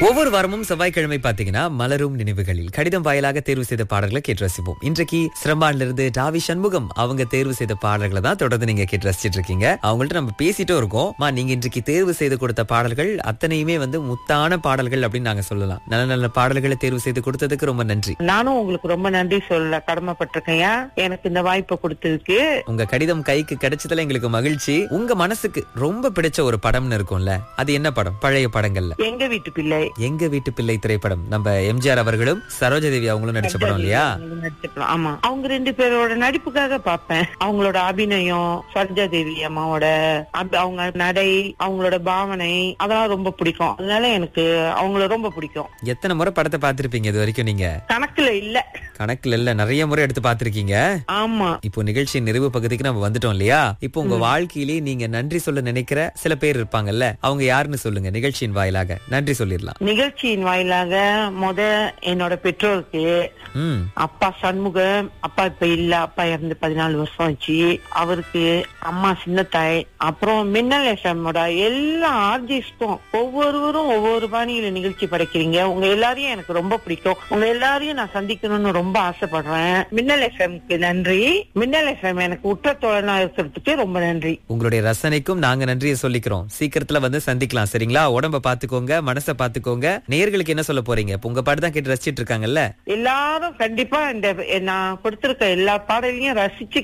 ஒவ்வொரு வாரமும் செவ்வாய்க்கிழமை பாத்தீங்கன்னா மலரும் நினைவுகளில் கடிதம் வாயிலாக தேர்வு செய்த பாடல்களை கேட்டு ரசிப்போம். இன்றைக்கு சிரம்பான்ல இருந்து டாவி சண்முகம் அவங்க தேர்வு செய்த பாடல்களை தான் தொடர்ந்து நீங்க கேட்டு ரசிச்சிட்டு இருக்கீங்க. அவங்கள்ட்ட நம்ம பேசிட்டும் இருக்கோம். நீங்க இன்றைக்கு தேர்வு செய்து கொடுத்த பாடல்கள் அத்தனையுமே முத்தான பாடல்கள் அப்படின்னு நாங்க சொல்லலாம். நல்ல நல்ல பாடல்களை தேர்வு செய்து கொடுத்ததுக்கு ரொம்ப நன்றி. நானும் உங்களுக்கு ரொம்ப நன்றி சொல்ல கடமைப்பட்டிருக்கேன். எனக்கு இந்த வாய்ப்பை கொடுத்ததுக்கு. உங்க கடிதம் கைக்கு கிடைச்சதுல எங்களுக்கு மகிழ்ச்சி. உங்க மனசுக்கு ரொம்ப பிடிச்ச ஒரு படம்னு இருக்கும்ல, அது என்ன படம்? பழைய படங்கள்ல எங்க வீட்டு பிள்ளை. எங்க வீட்டு பிள்ளை திரைப்படம் நம்ம எம்ஜிஆர் அவர்களும் சரோஜா தேவி அவங்களும் நடிச்ச படம் இல்லையா? ஆமா, அவங்க ரெண்டு பேரோட நடிப்புக்காக பாப்பேன். அவங்களோட அபிநயம், சரோஜா தேவி அம்மாவோட அவங்க நடை, அவங்களோட பாவனை அதெல்லாம் ரொம்ப பிடிக்கும். அதனால எனக்கு அவங்கள ரொம்ப பிடிக்கும். எத்தனை முறை படத்தை பார்த்திருப்பீங்க இது வரைக்கும்? நீங்க கணக்குல இல்ல நிறைய முறை எடுத்து பார்த்திருக்கீங்க. ஆமா. இப்போ நிகழ்ச்சியின் நிறைவு பகுதிக்கு நம்ம வந்துட்டோம் இல்லையா? இப்போ உங்க வாழ்க்கையிலே நீங்க நன்றி சொல்ல நினைக்கிற சில பேர் இருப்பாங்கல்ல, அவங்க யாருன்னு சொல்லுங்க. நிகழ்ச்சியின் வாயிலாக நன்றி சொல்லிடலாம். நிகழ்ச்சியின் வாயிலாக என்னோட பெற்றோருக்கு, அப்பா சண்முகம், அப்பா இப்ப இல்ல, அப்பா இறந்து 14 வருஷம் ஆச்சு. அவருக்கு, அம்மா சின்னத்தாய், அப்புறம் மின்னல் எஃப்எம்மோட எல்லா ஆர்ஜிஸ்டும் ஒவ்வொருவரும் ஒவ்வொரு பாணியில நிகழ்ச்சி படைக்கிறீங்க. உங்க எல்லாரையும் எனக்கு ரொம்ப பிடிக்கும். உங்க எல்லாரையும் நான் சந்திக்கணும்னு ரொம்ப ஆசைப்படுறேன். மின்னல் எஃப்எம்க்கு நன்றி. மின்னல் எஃப்எம் எனக்கு உற்ற தோழனா இருக்கிறதுக்கு ரொம்ப நன்றி. உங்களுடைய ரசனைக்கும் நாங்க நன்றியை சொல்லிக்கிறோம். சீக்கிரத்துல சந்திக்கலாம், சரிங்களா? உடம்ப பாத்துக்கோங்க, மனசை பாத்துக்கோங்க. நேயர்களுக்கு என்ன சொல்ல போறீங்க? உங்க பாட்டு தான் கேட்டு ரசிச்சிட்டு இருக்காங்கல்ல, எல்லாரும் கண்டிப்பா இந்த நான் கொடுத்திருக்க எல்லா பாடலையும் ரசிச்சு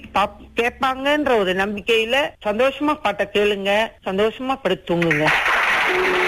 கேட்பாங்கன்ற ஒரு நம்பிக்கையில சந்தோஷமா பாட்ட கேளுங்க, சந்தோஷமா படுத்து தூங்குங்க.